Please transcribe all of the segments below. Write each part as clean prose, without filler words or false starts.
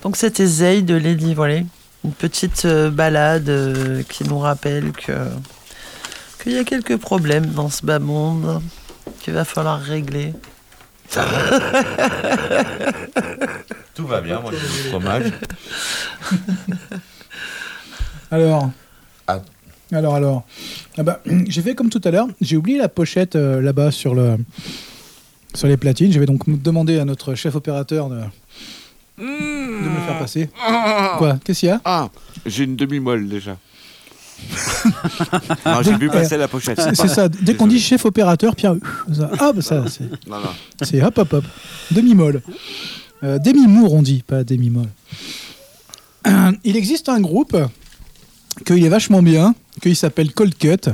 Donc c'était Zay de Lady Volley. Une petite balade qui nous rappelle qu'il y a quelques problèmes dans ce bas monde qu'il va falloir régler. Tout va bien, moi j'ai du fromage. Alors. Ah bah, j'ai fait comme tout à l'heure. J'ai oublié la pochette là-bas sur les platines. Je vais donc demander à notre chef opérateur de me le faire passer. Quoi ? Qu'est-ce qu'il y a ? Ah, j'ai une demi-molle déjà. Non, j'ai vu passer la pochette. C'est ça. Dès qu'on dit chef opérateur, Pierre. Ça, c'est. Non. C'est hop. Demi-molle. Demi-mour, on dit, pas demi-molle. Il existe un groupe qu'il est vachement bien, qu'il s'appelle Cold Cut.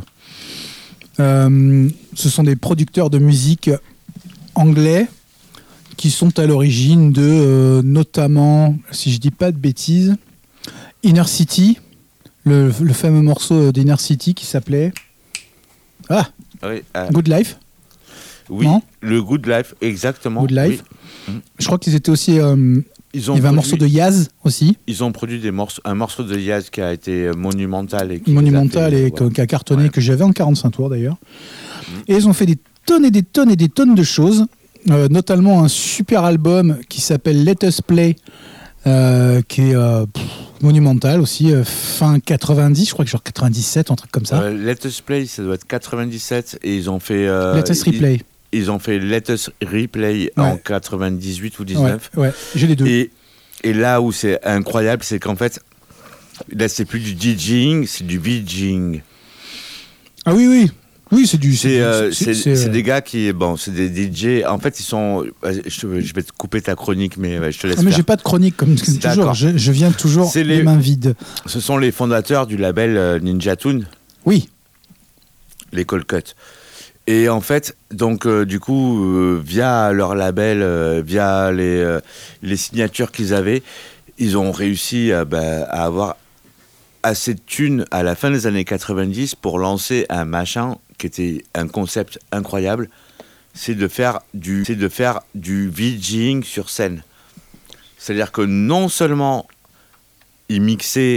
Ce sont des producteurs de musique anglais qui sont à l'origine de, notamment, si je dis pas de bêtises, Inner City, le fameux morceau d'Inner City qui s'appelait Good Life. Oui, non le Good Life, exactement. Good Life. Oui. Je crois qu'ils étaient aussi... il y avait un morceau de Yaz aussi. Ils ont produit un morceau de Yaz qui a été monumental. Et qui a cartonné, que j'avais en 45 tours d'ailleurs. Et ils ont fait des tonnes et des tonnes et des tonnes de choses, notamment un super album qui s'appelle Let Us Play, qui est monumental aussi, fin 90, je crois que genre 97, un truc comme ça. Let Us Play, ça doit être 97, et ils ont fait... Let Us Replay. Ils ont fait Let Us Replay en 98 ou 19. Ouais, j'ai les deux. Et là où c'est incroyable, c'est qu'en fait, là, c'est plus du DJing, c'est du VJing. Ah oui, c'est du... C'est des gars qui... Bon, c'est des DJ. En fait, ils sont... Je vais te couper ta chronique, mais je te laisse faire. Mais j'ai pas de chronique, comme toujours. Je viens toujours les mains vides. Ce sont les fondateurs du label Ninja Tune. Oui. Les Cold Cut. Et en fait, donc, du coup, via leur label, via les signatures qu'ils avaient, ils ont réussi à avoir assez de thunes à la fin des années 90 pour lancer un machin qui était un concept incroyable. C'est de faire du VJing sur scène. C'est-à-dire que non seulement ils mixaient